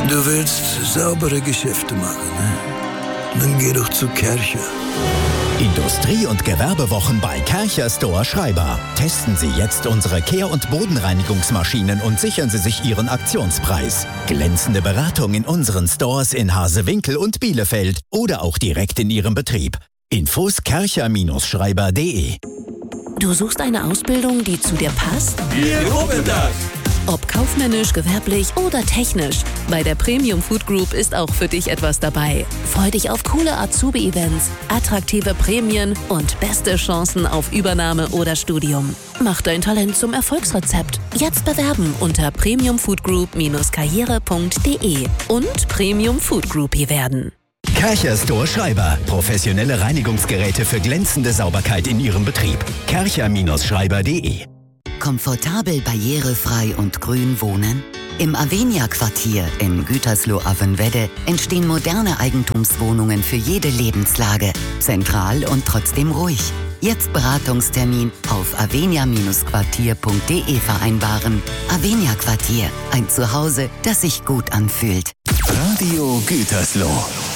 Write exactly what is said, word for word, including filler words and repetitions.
Du willst saubere Geschäfte machen, ne? Dann geh doch zu Kärcher. Industrie- und Gewerbewochen bei Kärcher Store Schreiber. Testen Sie jetzt unsere Kehr- und Bodenreinigungsmaschinen und sichern Sie sich Ihren Aktionspreis. Glänzende Beratung in unseren Stores in Hasewinkel und Bielefeld oder auch direkt in Ihrem Betrieb. Infos kärcher Schreiber punkt de. Du suchst eine Ausbildung, die zu dir passt? Wir loben das! Ob kaufmännisch, gewerblich oder technisch, bei der Premium Food Group ist auch für dich etwas dabei. Freu dich auf coole Azubi-Events, attraktive Prämien und beste Chancen auf Übernahme oder Studium. Mach dein Talent zum Erfolgsrezept. Jetzt bewerben unter premium food group karriere punkt de und Premium Food Groupie werden. Kärcher Store Schreiber. Professionelle Reinigungsgeräte für glänzende Sauberkeit in Ihrem Betrieb. kärcher Schreiber punkt de. Komfortabel, barrierefrei und grün wohnen? Im Avenia-Quartier in Gütersloh-Avenwedde entstehen moderne Eigentumswohnungen für jede Lebenslage. Zentral und trotzdem ruhig. Jetzt Beratungstermin auf avenia Quartier punkt de vereinbaren. Avenia Quartier, ein Zuhause, das sich gut anfühlt. Radio Gütersloh.